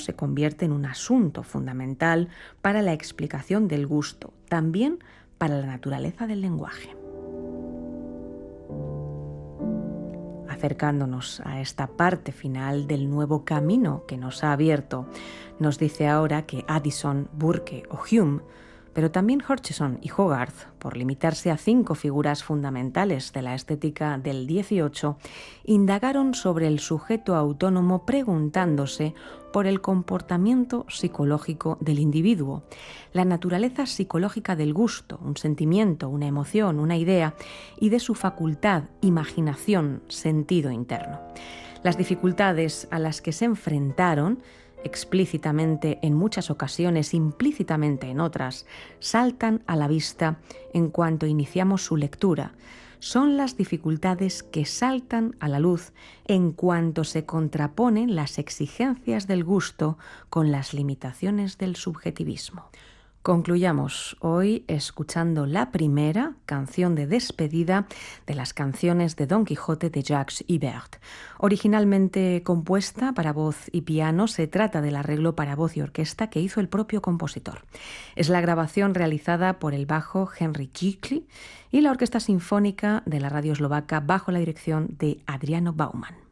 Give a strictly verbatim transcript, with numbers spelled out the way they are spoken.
se convierte en un asunto fundamental para la explicación del gusto, también para la naturaleza del lenguaje. Acercándonos a esta parte final del nuevo camino que nos ha abierto, nos dice ahora que Addison, Burke o Hume, pero también Hutcheson y Hogarth, por limitarse a cinco figuras fundamentales de la estética del dieciocho, indagaron sobre el sujeto autónomo preguntándose por el comportamiento psicológico del individuo, la naturaleza psicológica del gusto, un sentimiento, una emoción, una idea, y de su facultad, imaginación, sentido interno. Las dificultades a las que se enfrentaron, explícitamente en muchas ocasiones, implícitamente en otras, saltan a la vista en cuanto iniciamos su lectura. Son las dificultades que saltan a la luz en cuanto se contraponen las exigencias del gusto con las limitaciones del subjetivismo. Concluyamos hoy escuchando la primera canción de despedida de las canciones de Don Quijote de Jacques Ibert. Originalmente compuesta para voz y piano, se trata del arreglo para voz y orquesta que hizo el propio compositor. Es la grabación realizada por el bajo Henry Gicli y la Orquesta Sinfónica de la Radio Eslovaca bajo la dirección de Adriano Bauman.